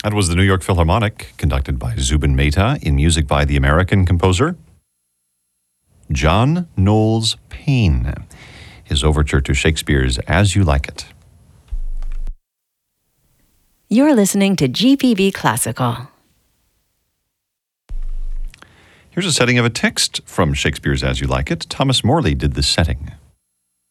That was the New York Philharmonic, conducted by Zubin Mehta, in music by the American composer John Knowles Paine. His overture to Shakespeare's As You Like It. You're listening to GPB Classical. Here's a setting of a text from Shakespeare's As You Like It. Thomas Morley did the setting.